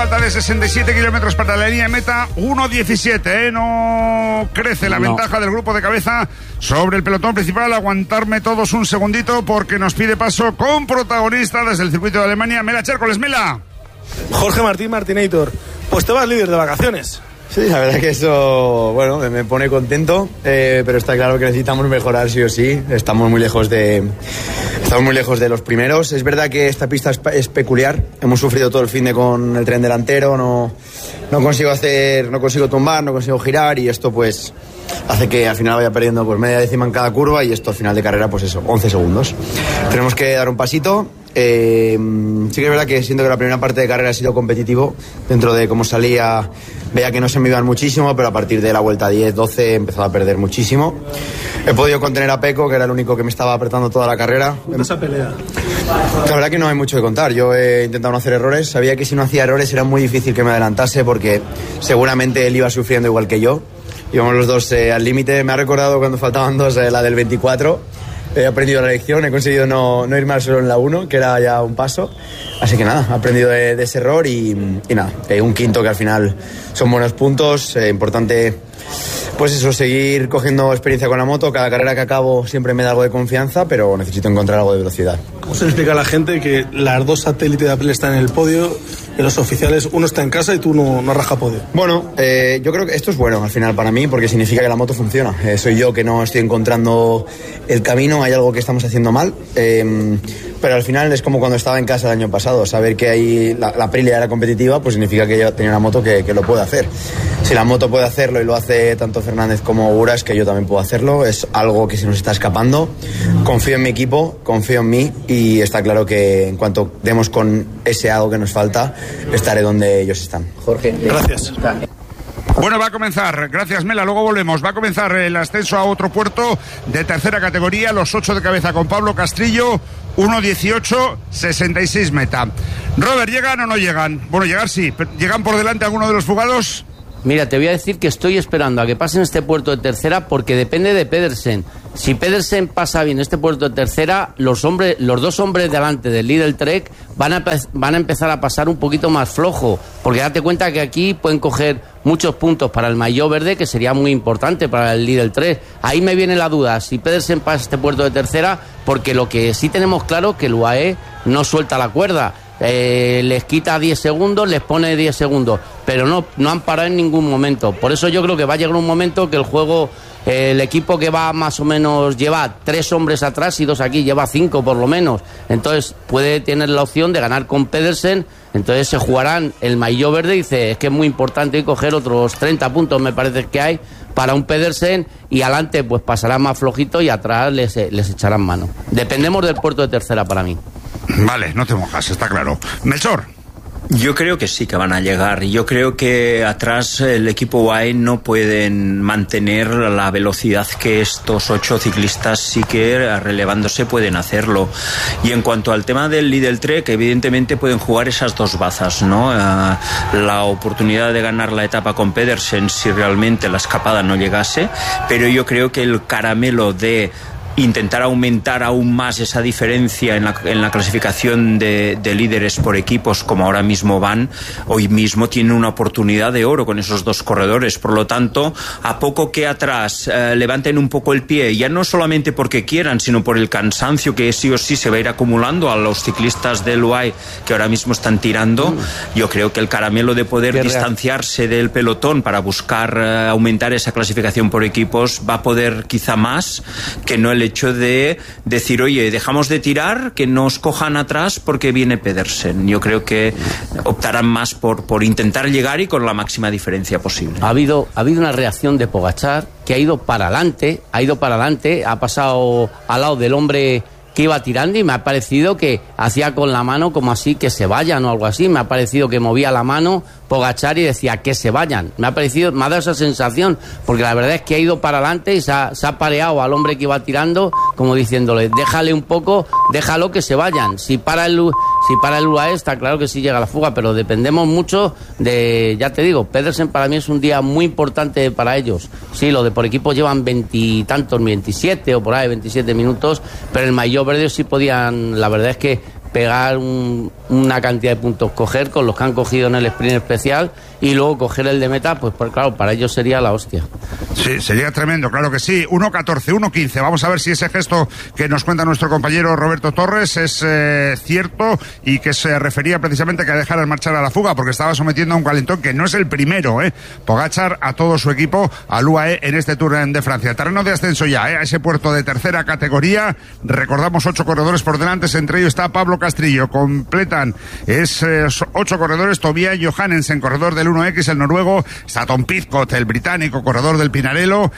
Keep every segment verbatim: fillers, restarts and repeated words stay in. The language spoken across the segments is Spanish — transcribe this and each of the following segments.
Falta de sesenta y siete kilómetros para la línea de meta, uno diecisiete, ¿eh? No crece la no. ventaja del grupo de cabeza sobre el pelotón principal. Aguantarme todos un segundito porque nos pide paso con protagonista desde el circuito de Alemania, Mela Chércoles. Mela. Jorge Martín Martinator, pues te vas líder de vacaciones. Sí, la verdad que eso, bueno, me pone contento, eh, pero está claro que necesitamos mejorar sí o sí. Estamos muy lejos de, estamos muy lejos de los primeros. Es verdad que esta pista es, es peculiar. Hemos sufrido todo el fin de con el tren delantero, no, no consigo hacer, no consigo tumbar, no consigo girar y esto pues hace que al final vaya perdiendo pues media décima en cada curva y esto al final de carrera pues eso, once segundos. Tenemos que dar un pasito. Eh, sí que es verdad que siento que la primera parte de carrera ha sido competitivo. Dentro de cómo salía veía que no se me iban muchísimo, pero a partir de la vuelta diez doce he empezado a perder muchísimo. He podido contener a Peco, que era el único que me estaba apretando toda la carrera. Esa pelea. La verdad que no hay mucho que contar. Yo he intentado no hacer errores. Sabía que si no hacía errores era muy difícil que me adelantase porque seguramente él iba sufriendo igual que yo. Íbamos los dos eh, al límite. Me ha recordado cuando faltaban dos, eh, la del veinticuatro. He aprendido la lección, he conseguido no, no ir más solo en la uno, que era ya un paso. Así que nada, he aprendido de, de ese error y, y nada, eh, un quinto que al final son buenos puntos. Eh, importante, pues eso, seguir cogiendo experiencia con la moto. Cada carrera que acabo siempre me da algo de confianza, pero necesito encontrar algo de velocidad. ¿Cómo se le explica a la gente que las dos satélites de April están en el podio y los oficiales, uno está en casa y tú no, no raja podio? Bueno, eh, yo creo que esto es bueno al final para mí porque significa que la moto funciona. Eh, soy yo que no estoy encontrando el camino, hay algo que estamos haciendo mal. Eh, pero al final es como cuando estaba en casa el año pasado. Saber que ahí la, la Aprilia era competitiva, pues significa que yo tenía una moto que, que lo puede hacer. Si la moto puede hacerlo y lo hace tanto Fernández como Uras, que yo también puedo hacerlo, es algo que se nos está escapando. Confío en mi equipo, confío en mí y está claro que en cuanto demos con ese algo que nos falta, estaré donde ellos están. Jorge, gracias. Bueno, va a comenzar, gracias Mela, luego volvemos, va a comenzar el ascenso a otro puerto de tercera categoría, los ocho de cabeza con Pablo Castrillo, uno dieciocho sesenta y seis meta. Robert, ¿llegan o no llegan? Bueno, llegar sí, ¿llegan por delante alguno de los fugados? Mira, te voy a decir que estoy esperando a que pasen este puerto de tercera porque depende de Pedersen. Si Pedersen pasa bien este puerto de tercera, los hombres, los dos hombres delante del Lidl Trek van a, van a empezar a pasar un poquito más flojo, porque date cuenta que aquí pueden coger muchos puntos para el maillot verde, que sería muy importante para el Lidl Trek. Ahí me viene la duda, si Pedersen pasa este puerto de tercera, porque lo que sí tenemos claro que el U A E no suelta la cuerda. Eh, les quita diez segundos, les pone diez segundos, pero no, no han parado en ningún momento. Por eso yo creo que va a llegar un momento que el juego, eh, el equipo que va más o menos lleva tres hombres atrás y dos aquí, lleva cinco por lo menos. Entonces puede tener la opción de ganar con Pedersen. Entonces se jugarán el maillot verde. Dice, es que es muy importante coger otros treinta puntos, me parece que hay, para un Pedersen, y adelante pues pasará más flojito y atrás les, les echarán mano. Dependemos del puerto de tercera para mí. Vale, no te mojas, está claro. Melchor. Yo creo que sí que van a llegar. Yo creo que atrás el equipo U A E no pueden mantener la velocidad que estos ocho ciclistas sí que relevándose pueden hacerlo. Y en cuanto al tema del Lidl Trek, evidentemente pueden jugar esas dos bazas, ¿no? Uh, la oportunidad de ganar la etapa con Pedersen si realmente la escapada no llegase, pero yo creo que el caramelo de intentar aumentar aún más esa diferencia en la, en la clasificación de, de líderes por equipos, como ahora mismo van, hoy mismo tienen una oportunidad de oro con esos dos corredores. Por lo tanto, a poco que atrás eh, levanten un poco el pie, ya no solamente porque quieran, sino por el cansancio que sí o sí se va a ir acumulando a los ciclistas del U A E que ahora mismo están tirando, mm. yo creo que el caramelo de poder Qué distanciarse real. del pelotón para buscar eh, aumentar esa clasificación por equipos va a poder quizá más que no el hecho de decir, oye, dejamos de tirar, que nos cojan atrás porque viene Pedersen. Yo creo que optarán más por, por intentar llegar y con la máxima diferencia posible. Ha habido, ha habido una reacción de Pogačar que ha ido para adelante, ha ido para adelante, ha pasado al lado del hombre que iba tirando y me ha parecido que hacía con la mano como así que se vayan o algo así. Me ha parecido que movía la mano Pogačar y decía que se vayan. Me ha parecido, me ha dado esa sensación, porque la verdad es que ha ido para adelante y se ha, se ha pareado al hombre que iba tirando, como diciéndole, déjale un poco, déjalo que se vayan. Si para el si para el U A E está claro que sí llega la fuga, pero dependemos mucho de, ya te digo, Pedersen para mí es un día muy importante para ellos. Sí, lo de por equipo llevan veintitantos, veintisiete o por ahí, veintisiete minutos, pero el maillot verde sí podían, la verdad es que pegar un, una cantidad de puntos, coger con los que han cogido en el sprint especial y luego coger el de meta, pues, pues claro, para ellos sería la hostia. Sí, sería tremendo, claro que sí. uno catorce, uno quince. Vamos a ver si ese gesto que nos cuenta nuestro compañero Roberto Torres es eh, cierto y que se refería precisamente a que dejaran marchar a la fuga, porque estaba sometiendo a un calentón que no es el primero, ¿eh? Pogačar a todo su equipo, al U A E en este Tour de Francia. Terreno de ascenso ya, ¿eh? A ese puerto de tercera categoría. Recordamos ocho corredores por delante, entre ellos está Pablo Castrillo. Completan es eh, ocho corredores: Tobias Johannesen, corredor del uno equis, el noruego; está Tom Pidcock, el británico, corredor del Pinarello;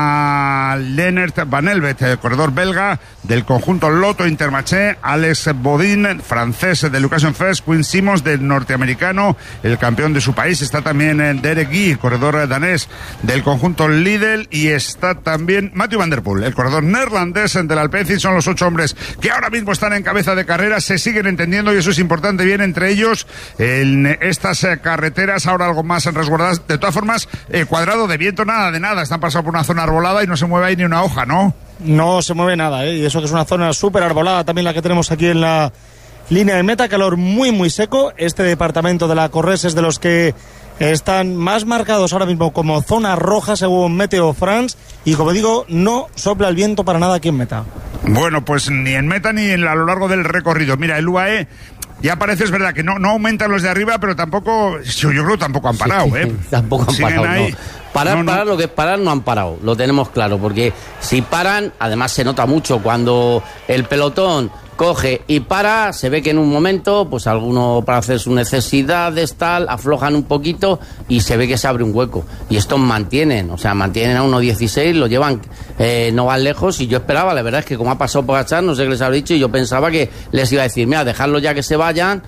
está Lennart Van Elvet, el corredor belga del conjunto Lotto Intermarché; Alex Bodin, francés de Lucas Fest; Quinn Simmons, del norteamericano, el campeón de su país; está también el Derek Guy, corredor danés del conjunto Lidl; y está también Mathieu van der Poel, el corredor neerlandés del Alpecin. Son los ocho hombres que ahora mismo están en cabeza de carrera, se siguen entendiendo y eso es importante, bien entre ellos en estas eh, carreteras ahora algo más resguardadas. De todas formas, eh, Cuadrado, de viento nada de nada, están pasando por una zona arbolada y no se mueve ahí ni una hoja, ¿no? No se mueve nada, ¿eh? Y eso que es una zona súper arbolada también la que tenemos aquí en la línea de meta. Calor muy muy seco. Este departamento de la Corrèze es de los que están más marcados ahora mismo como zona roja según Meteo France, y como digo, no sopla el viento para nada aquí en meta. Bueno, pues ni en meta ni en, a lo largo del recorrido. Mira, el U A E ya parece, es verdad que no, no aumentan los de arriba, pero tampoco, yo, yo creo que tampoco han parado, ¿eh? Tampoco han Siguen parado, ahí. no. Parar, no, no. parar, lo que es parar no han parado, lo tenemos claro, porque si paran, además se nota mucho cuando el pelotón coge y para, se ve que en un momento, pues alguno para hacer sus necesidades, tal, aflojan un poquito y se ve que se abre un hueco. Y estos mantienen, o sea, mantienen a uno dieciséis, lo llevan, eh, no van lejos, y yo esperaba, la verdad es que como ha pasado Pogačar, no sé qué les habrá dicho, y yo pensaba que les iba a decir, mira, dejarlo ya que se vayan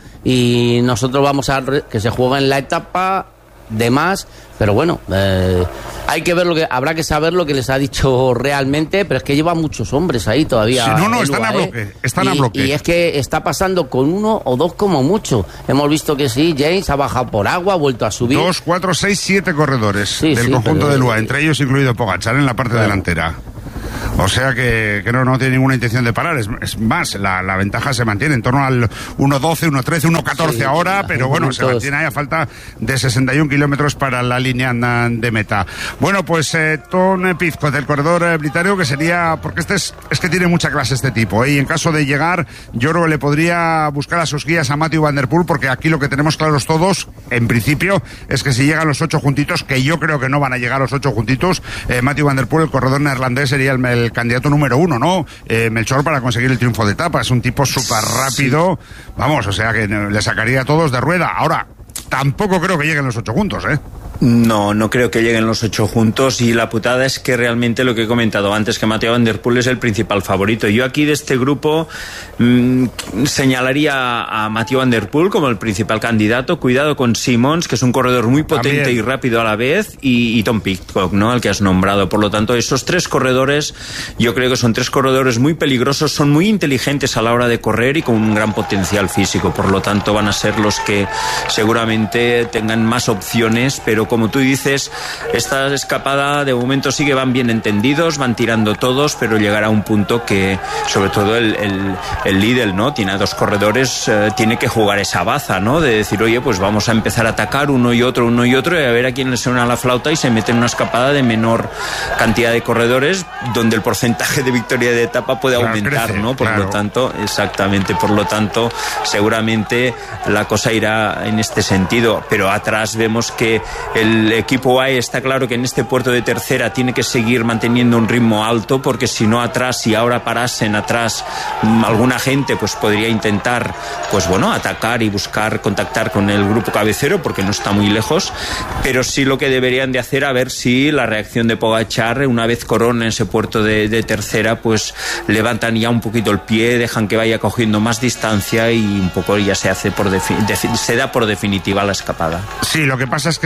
y nosotros vamos a re- que se jueguen la etapa de más, pero bueno, eh, hay que ver lo que, habrá que saber lo que les ha dicho realmente, pero es que lleva muchos hombres ahí todavía. Sí, no, no, están U A E, a bloque, están y, a bloque. Y es que está pasando con uno o dos como mucho. Hemos visto que sí, James ha bajado por agua, ha vuelto a subir. Dos, cuatro, seis, siete corredores Sí, del sí, conjunto pero- del U A E, entre ellos incluido Pogačar en la parte Claro. delantera. O sea que, que no, no tiene ninguna intención de parar. Es, es más, la, la ventaja se mantiene en torno al uno doce, uno trece, uno catorce Sí, ahora, sí, pero bueno, se minutos. mantiene ahí a falta de sesenta y un kilómetros para la línea de meta. Bueno, pues eh, Tom Pidcock, del corredor eh, británico, que sería, porque este es, es que tiene mucha clase este tipo, ¿eh? Y en caso de llegar, yo creo que le podría buscar a sus guías a Mathieu van der Poel, porque aquí lo que tenemos claros todos, en principio, es que si llegan los ocho juntitos, que yo creo que no van a llegar los ocho juntitos, eh, Mathieu van der Poel, el corredor neerlandés, sería el, el candidato número uno, ¿no? Eh, Melchor, para conseguir el triunfo de etapa. Es un tipo súper rápido, sí. Vamos, o sea que le sacaría a todos de rueda. Ahora, tampoco creo que lleguen los ocho juntos, ¿eh? No, no creo que lleguen los ocho juntos, y la putada es que realmente lo que he comentado antes, que Mathieu van der Poel es el principal favorito. Yo aquí de este grupo mmm, señalaría a Mathieu van der Poel como el principal candidato. Cuidado con Simmons, que es un corredor muy potente También. y rápido a la vez, y, y Tom Pidcock, ¿no? El que has nombrado. Por lo tanto, esos tres corredores, yo creo que son tres corredores muy peligrosos, son muy inteligentes a la hora de correr y con un gran potencial físico. Por lo tanto, van a ser los que seguramente tengan más opciones, pero como tú dices, esta escapada de momento sí que van bien entendidos, van tirando todos, pero llegará un punto que, sobre todo el, el, el Lidl, ¿no? Tiene a dos corredores, eh, tiene que jugar esa baza, ¿no? De decir, oye, pues vamos a empezar a atacar uno y otro, uno y otro, y a ver a quién le suena la flauta, y se mete en una escapada de menor cantidad de corredores, donde el porcentaje de victoria de etapa puede claro, aumentar, crece, ¿no? Por claro. lo tanto, exactamente, por lo tanto, seguramente la cosa irá en este sentido, pero atrás vemos que el equipo U A E está claro que en este puerto de tercera tiene que seguir manteniendo un ritmo alto, porque si no atrás, si ahora parasen atrás alguna gente, pues podría intentar, pues bueno, atacar y buscar contactar con el grupo cabecero, porque no está muy lejos, pero sí lo que deberían de hacer, a ver si la reacción de Pogačar, una vez corona ese puerto de, de tercera, pues levantan ya un poquito el pie, dejan que vaya cogiendo más distancia y un poco ya se hace por defi- de- se da por definitiva la escapada. Sí, lo que pasa es que ese, esos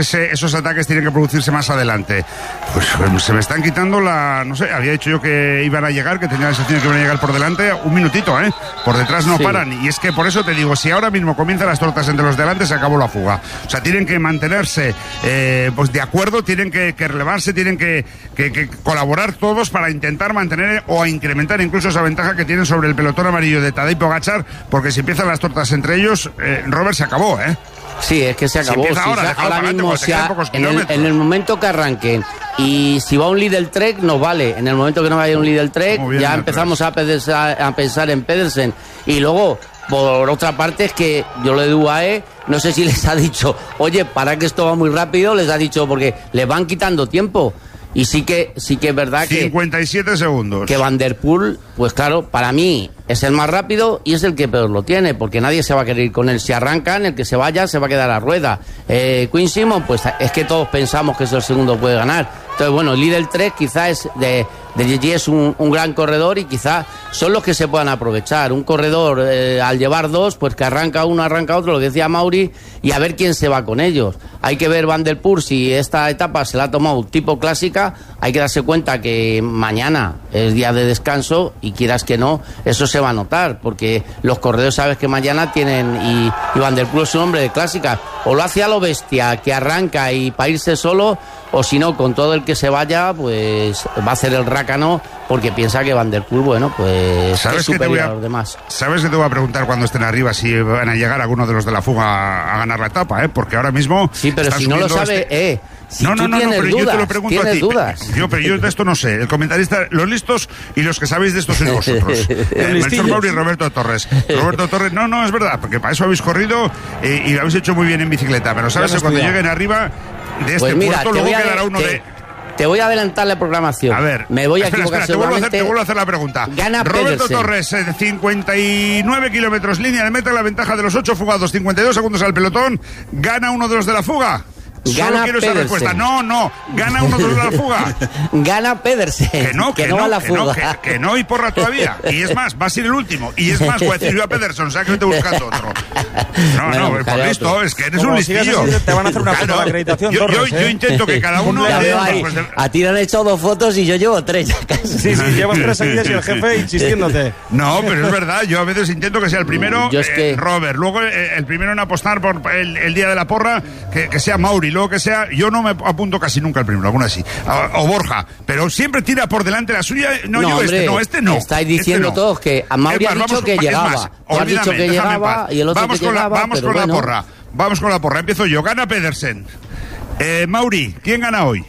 esos ataques tienen que producirse más adelante. Pues se me están quitando la... No sé, había dicho yo que iban a llegar, que tenía la sensación de que iban a llegar por delante. Un minutito, ¿eh? Por detrás no sí. paran. Y es que por eso te digo, si ahora mismo comienzan las tortas entre los delante, se acabó la fuga. O sea, tienen que mantenerse eh, pues de acuerdo, tienen que, que relevarse, tienen que, que, que colaborar todos para intentar mantener o incrementar incluso esa ventaja que tienen sobre el pelotón amarillo de Tadej Pogačar, porque si empiezan las tortas entre ellos, eh, Robert, se acabó, ¿eh? Sí, es que se acabó. Si sí, ahora, se, ahora mismo, se ha, en, el, en el momento que arranquen y si va un Lidl Trek, nos vale. En el momento que no vaya un Lidl Trek, ya empezamos a pensar, a pensar en Pedersen. Y luego, por otra parte, es que yo le digo a E, no sé si les ha dicho, oye, para que esto va muy rápido, les ha dicho, porque les van quitando tiempo. Y sí que sí que es verdad que... cincuenta y siete segundos. Que Van der Poel, pues claro, para mí es el más rápido y es el que peor lo tiene, porque nadie se va a querer ir con él. Si arrancan, el que se vaya se va a quedar a rueda. Eh, Quinn Simmons, pues es que todos pensamos que es el segundo puede ganar. Entonces, bueno, Lidl tres quizás es de... De G G es un, un gran corredor y quizás son los que se puedan aprovechar. Un corredor, eh, al llevar dos, pues que arranca uno, arranca otro, lo que decía Mauri, y a ver quién se va con ellos. Hay que ver Van der Poel si esta etapa se la ha tomado tipo clásica. Hay que darse cuenta que mañana es día de descanso y quieras que no, eso se va a notar, porque los corredores sabes que mañana tienen, y, y Van der Poel es un hombre de clásica. O lo hace a lo bestia, que arranca y para irse solo, o si no, con todo el que se vaya, pues va a hacer el rácano, porque piensa que Van der Poel, bueno, pues ¿sabes es superior que te voy a, a los demás. ¿Sabes que te voy a preguntar cuando estén arriba si van a llegar algunos de los de la fuga a ganar la etapa, eh? Porque ahora mismo... Sí, pero si no lo sabe, este... eh... Si no, no, no, no, pero dudas, yo te lo pregunto a ti. Dudas. Yo, pero yo de esto no sé. El comentarista, los listos y los que sabéis de esto sois vosotros. eh, Melchor Mauri y Roberto Torres. Roberto Torres, no, no, es verdad, porque para eso habéis corrido eh, y lo habéis hecho muy bien en bicicleta. Pero sabes que cuando lleguen arriba de este pues mira, puerto, luego quedará uno te... de... Te voy a adelantar la programación. A ver, me voy a espera, equivocar espera, te vuelvo a, hacer, te seguramente. vuelvo a hacer la pregunta. Gana Roberto Pedersen. Torres, eh, cincuenta y nueve kilómetros, línea de meta, la ventaja de los ocho fugados, cincuenta y dos segundos al pelotón. ¿Gana uno de los de la fuga? Gana Solo quiero esa respuesta. No, no. Gana uno de los de la fuga. Gana Pedersen. Que no, que, que no, no va a la que fuga. no, que, que no y porra todavía. Y es más, va a ser el último. Y es más, voy a decir yo a Pedersen, o sea que vete buscando otro. No, bueno, no, por listo, otro. Es que eres como un listillo. Así, te van a hacer una foto claro, de acreditación, yo, Torres, yo, ¿eh? yo intento que cada uno... de, ahí, pues de... A ti le han hecho dos fotos y yo llevo tres ya casi. Sí, sí, llevas tres seguidas y el jefe insistiéndote. No, pero es verdad, yo a veces intento que sea el primero yo es que... eh, Robert, luego eh, el primero en apostar por el, el día de la porra, que, que sea Mauri, luego que sea... Yo no me apunto casi nunca el primero, alguna así. O, o Borja, pero siempre tira por delante la suya. No, no yo hombre, este no, este no. Estáis diciendo este no. todos que a Mauri ha dicho que llegaba. Más, Tú has dicho que llegaba y el otro vamos que con llegaba, la, Vamos pero con bueno. la porra. Vamos con la porra. Empiezo yo. Gana Pedersen. Eh, Mauri, ¿quién gana hoy?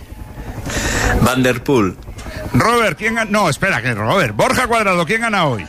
Van der Poel. Robert, ¿quién gana? No, espera, que Robert. Borja Cuadrado, ¿quién gana hoy?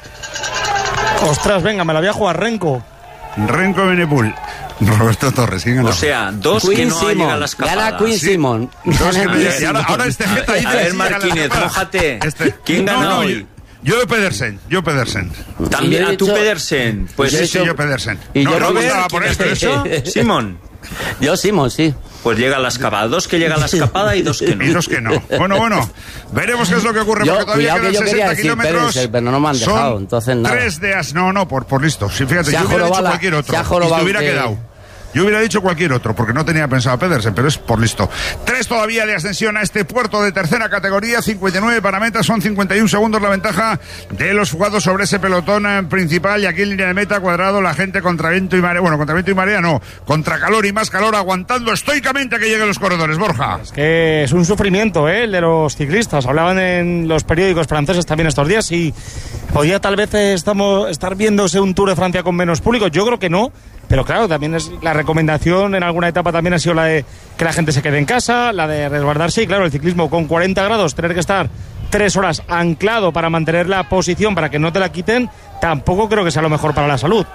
Ostras, venga, me la voy a jugar Renko. Renko Benepul. Roberto Torres, ¿quién gana? O sea, dos Quinn que no Simon. llegan a la escapada. Gana Quinn Sí. Simon. Dos que no Quinn llegan. Y ahora, Simon. ahora este Geta dice A ver, que sí, Martínez, gana la mójate. Este... ¿Quién no, gana no, hoy? Yo, yo Pedersen, yo Pedersen. También yo he a tu dicho- Pedersen. Pues Sí, eso. sí, yo Pedersen. Y no, yo no Robert, votaba por ¿quién esto. es eso? Simón. Yo Simon, sí. Pues llega a la escapada. Dos que llegan a la escapada y dos que no. Y los que no. Bueno, bueno, veremos qué es lo que ocurre, Yo, porque todavía cuidado que quedan yo quería sesenta decir kilómetros. Pedersen, pero no me han dejado, Son entonces nada. Tres de as... No, no, por, por listo. Sí, fíjate, Se ha yo hubiera dicho jorobado la- cualquier otro. se ha Y jorobado te hubiera que- quedado. Yo hubiera dicho cualquier otro, porque no tenía pensado Pedersen, pero es por listo. Tres todavía de ascensión a este puerto de tercera categoría, cincuenta y nueve para meta, son cincuenta y un segundos la ventaja de los jugados sobre ese pelotón eh, principal, y aquí en línea de meta, Cuadrado, la gente contra viento y marea, bueno, contra viento y marea no, contra calor y más calor, aguantando estoicamente a que lleguen los corredores. Borja. Es que es un sufrimiento, ¿eh? El de los ciclistas. Hablaban en los periódicos franceses también estos días y podía tal vez eh, estamos, estar viéndose un Tour de Francia con menos público. Yo creo que no. Pero claro, también es la recomendación en alguna etapa también ha sido la de que la gente se quede en casa, la de resguardarse, y claro, el ciclismo con cuarenta grados, tener que estar tres horas anclado para mantener la posición, para que no te la quiten, tampoco creo que sea lo mejor para la salud.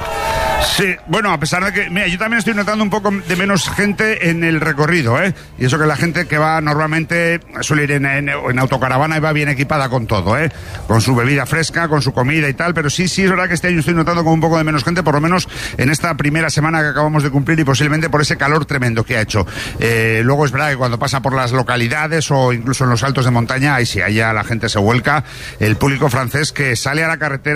Sí, bueno, a pesar de que, mira, yo también estoy notando un poco de menos gente en el recorrido, ¿eh? Y eso que la gente que va normalmente suele ir en, en, en autocaravana y va bien equipada con todo, ¿eh? Con su bebida fresca, con su comida y tal, pero sí, sí es verdad que este año estoy notando como un poco de menos gente, por lo menos en esta primera semana que acabamos de cumplir, y posiblemente por ese calor tremendo que ha hecho. Eh, luego es verdad que cuando pasa por las localidades o incluso en los altos de montaña, ahí sí, allá la gente se vuelca. El público francés que sale a la carretera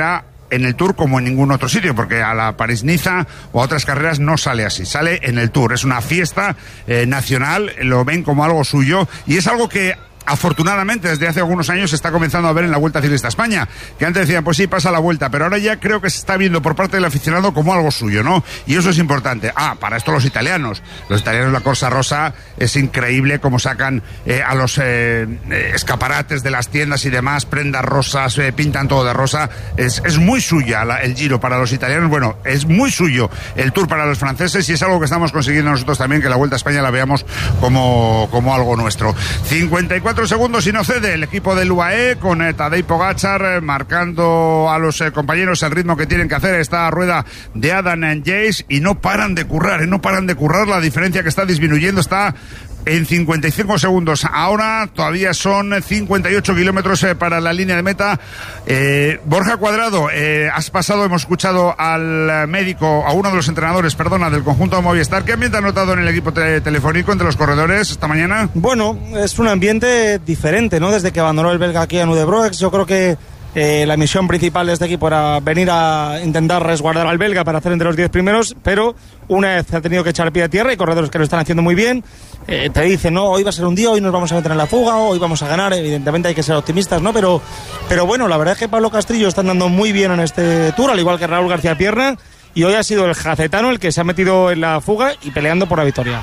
en el Tour como en ningún otro sitio, porque a la París-Niza o a otras carreras no sale así, sale en el Tour. Es una fiesta eh, nacional, lo ven como algo suyo y es algo que afortunadamente desde hace algunos años se está comenzando a ver en la Vuelta Ciclista a España, que antes decían pues sí, pasa la Vuelta, pero ahora ya creo que se está viendo por parte del aficionado como algo suyo, ¿no? Y eso es importante. Ah, para esto los italianos, los italianos la Corsa Rosa es increíble cómo sacan eh, a los eh, escaparates de las tiendas y demás, prendas rosas, eh, pintan todo de rosa, es, es muy suya la, el Giro para los italianos, bueno, es muy suyo el Tour para los franceses y es algo que estamos consiguiendo nosotros también, que la Vuelta a España la veamos como, como algo nuestro. cincuenta y cuatro segundos y no cede el equipo del U A E con eh, Tadej Pogačar eh, marcando a los eh, compañeros el ritmo que tienen que hacer esta rueda de Adam Yates y no paran de currar, eh, no paran de currar, la diferencia que está disminuyendo está en cincuenta y cinco segundos. Ahora todavía son cincuenta y ocho kilómetros eh, para la línea de meta. Eh, Borja Cuadrado, eh, has pasado, hemos escuchado al médico, a uno de los entrenadores, perdona, del conjunto de Movistar. ¿Qué ambiente ha notado en el equipo te telefónico entre los corredores esta mañana? Bueno, es un ambiente diferente, ¿no? Desde que abandonó el belga aquí en Udebroex, yo creo que Eh, la misión principal de este equipo era venir a intentar resguardar al belga para hacer entre los diez primeros, pero una vez ha tenido que echar pie a tierra, hay corredores que lo están haciendo muy bien, eh, te dicen, no, hoy va a ser un día, hoy nos vamos a meter en la fuga, hoy vamos a ganar, evidentemente hay que ser optimistas, ¿no? Pero, pero bueno, la verdad es que Pablo Castrillo está andando muy bien en este Tour, al igual que Raúl García Pierna, y hoy ha sido el jacetano el que se ha metido en la fuga y peleando por la victoria.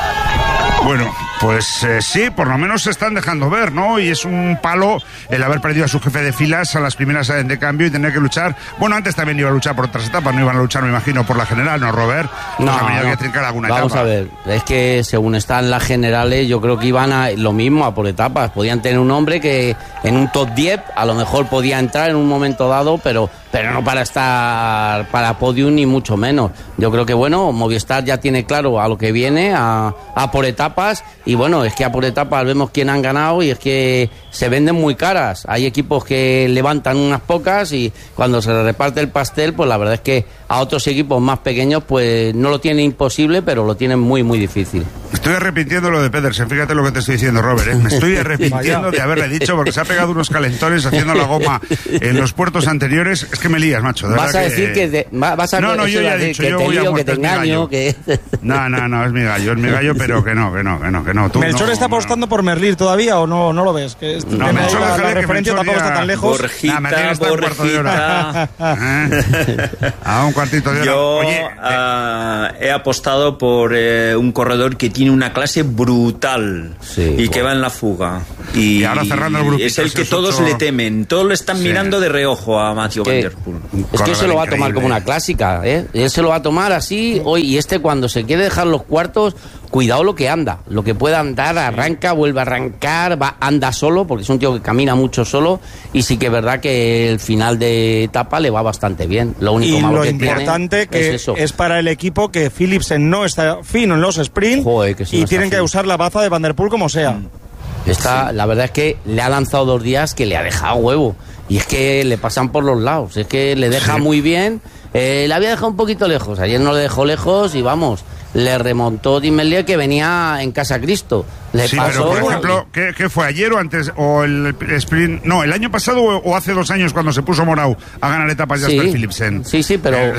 Bueno, pues eh, sí, por lo menos se están dejando ver, ¿no? Y es un palo el haber perdido a su jefe de filas a las primeras de cambio y tener que luchar. Bueno, antes también iba a luchar por otras etapas, no iban a luchar, me imagino, por la general, ¿no, Robert? No, pues habría no. que trincar alguna Vamos etapa. a ver, es que según están las generales, yo creo que iban a lo mismo, a por etapas. Podían tener un hombre que en un top diez a lo mejor podía entrar en un momento dado, pero, pero no para estar para podium ni mucho menos. Yo creo que, bueno, Movistar ya tiene claro a lo que viene, a, a por etapas. Y bueno, es que a por etapas vemos quién han ganado y es que se venden muy caras. Hay equipos que levantan unas pocas y cuando se les reparte el pastel, pues la verdad es que a otros equipos más pequeños pues no lo tienen imposible, pero lo tienen muy, muy difícil. Estoy arrepintiendo lo de Pedersen, fíjate lo que te estoy diciendo, Robert, ¿eh? Me estoy arrepintiendo de haberle dicho porque se ha pegado unos calentones haciendo la goma en los puertos anteriores. Es que me lías, macho. De vas a que... decir que... Te, vas a no, no, yo ya he decir, dicho, que yo te voy a lío, que muerte, te engaño, que... No, no, no, es mi gallo, es mi gallo, pero que no, que no, que no, que no. Tú ¿Melchor no, está no. apostando por Merlir todavía o no, no lo ves? Que es, No, que Melchor, la, déjale la que referencia Melchor tampoco ya- está tan lejos. Borjita, Nah, Merlín está en cuarto de hora. Borjita. ¿Eh? A un cuartito de hora. Yo Oye, eh, ah, he apostado por eh, un corredor que tiene una clase brutal Sí, y bueno. que va en la fuga. Y, Y ahora cerrando el grupito, es el que esos todos ocho- le temen. Todos le están Sí. mirando de reojo a Mathieu Van que- Der Poel. Es que se lo va a tomar Increíble. como una clásica, ¿eh? Él se lo va a tomar así hoy y este cuando se quiere dejar los cuartos, cuidado lo que anda, lo que pueda andar, arranca, vuelve a arrancar, va, anda solo, porque es un tío que camina mucho solo y sí que es verdad que el final de etapa le va bastante bien. Lo único Y malo lo que importante tiene que es eso. es para el equipo que Philipsen no está fino en los sprint Joder, que si y no está tienen que fino. usar la baza de Van Der Poel como sea. Está, la verdad es que le ha lanzado dos días que le ha dejado huevo. Y es que le pasan por los lados. Es que le deja Sí. muy bien. Eh, le había dejado un poquito lejos. Ayer no le dejó lejos y vamos, le remontó Dimelier que venía en Casa Cristo. Le sí, pasó. pero por y- ejemplo, ¿qué, qué fue ayer o antes? ¿O el sprint? No, el año pasado o, o hace dos años cuando se puso Morau a ganar etapas de Sí, Jasper Philipsen. sí, sí, pero- Eh,